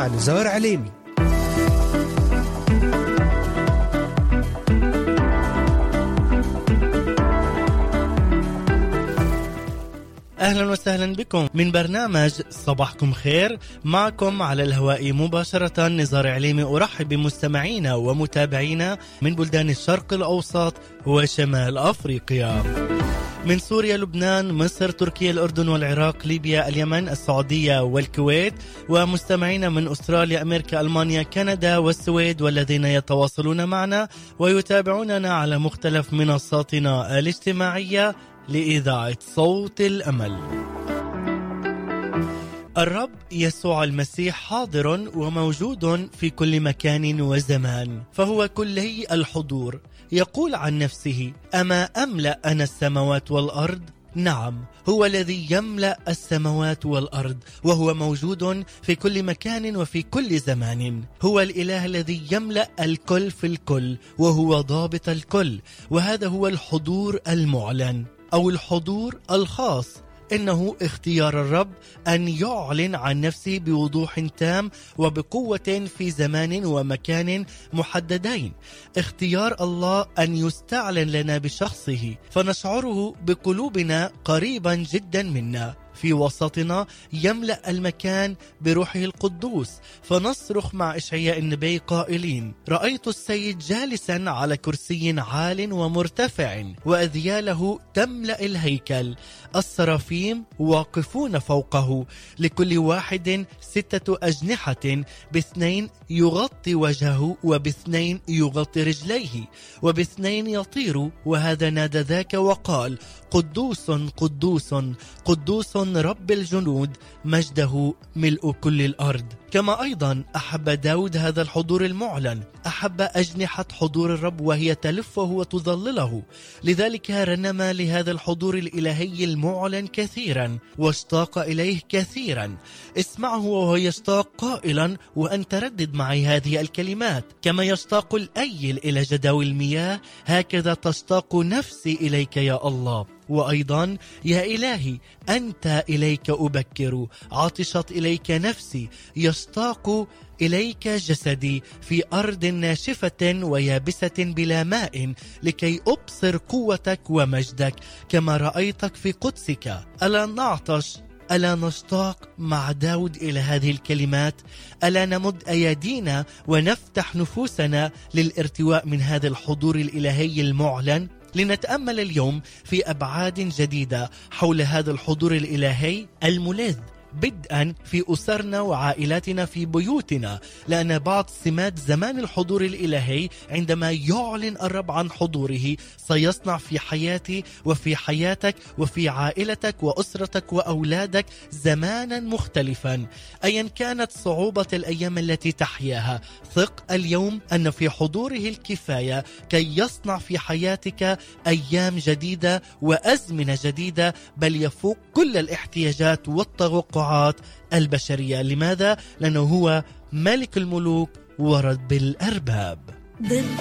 مع نزار عليمي. أهلا وسهلا بكم من برنامج صباحكم خير. معكم على الهواء مباشرة نزار عليمي. أرحب بمستمعينا ومتابعينا من بلدان الشرق الأوسط وشمال أفريقيا، من سوريا، لبنان، مصر، تركيا، الأردن والعراق، ليبيا، اليمن، السعودية والكويت، ومستمعينا من أستراليا، أمريكا، ألمانيا، كندا والسويد، والذين يتواصلون معنا ويتابعوننا على مختلف منصاتنا الاجتماعية لإذاعة صوت الأمل. الرب يسوع المسيح حاضر وموجود في كل مكان وزمان، فهو كلي الحضور. يقول عن نفسه: أما أملأ أنا السماوات والأرض؟ نعم، هو الذي يملأ السماوات والأرض، وهو موجود في كل مكان وفي كل زمان. هو الإله الذي يملأ الكل في الكل، وهو ضابط الكل، وهذا هو الحضور المعلن أو الحضور الخاص. إنه اختيار الرب أن يعلن عن نفسه بوضوح تام وبقوة في زمان ومكان محددين. اختيار الله أن يستعلن لنا بشخصه، فنشعره بقلوبنا قريبا جدا منا، في وسطنا، يملأ المكان بروحه القدوس. فنصرخ مع إشعياء النبي قائلين: رأيت السيد جالسا على كرسي عال ومرتفع، وأذياله تملأ الهيكل، السرافيم واقفون فوقه، لكل واحد 6 أجنحة، ب2 يغطي وجهه، وب2 يغطي رجليه، وب2 يطير. وهذا نادى ذاك وقال: قدوس قدوس قدوس رب الجنود، مجده ملء كل الأرض. كما أيضا أحب داود هذا الحضور المعلن، أحب أجنحة حضور الرب وهي تلفه وتظلله، لذلك رنم لهذا الحضور الإلهي المعلن كثيرا واشتاق إليه كثيرا. اسمعه وهو يشتاق قائلا، وأن تردد معي هذه الكلمات: كما يشتاق الأيل إلى جداول المياه، هكذا تشتاق نفسي إليك يا الله. وأيضا: يا إلهي أنت إليك أبكر، عطشت إليك نفسي، يشتاق إليك جسدي في أرض ناشفة ويابسة بلا ماء، لكي أبصر قوتك ومجدك كما رأيتك في قدسك. ألا نعطش؟ ألا نشتاق مع داود إلى هذه الكلمات؟ ألا نمد أيدينا ونفتح نفوسنا للارتواء من هذا الحضور الإلهي المعلن؟ لنتأمل اليوم في أبعاد جديدة حول هذا الحضور الإلهي الملذ، بدءا في أسرنا وعائلاتنا في بيوتنا، لأن بعض سمات زمان الحضور الإلهي عندما يعلن الرب عن حضوره سيصنع في حياتي وفي حياتك وفي عائلتك وأسرتك وأولادك زمانا مختلفا. أيا كانت صعوبة الأيام التي تحياها، ثق اليوم أن في حضوره الكفاية كي يصنع في حياتك أيام جديدة وأزمنة جديدة، بل يفوق كل الاحتياجات والتوقعات البشرية. لماذا؟ لأنه هو ملك الملوك ورب الأرباب.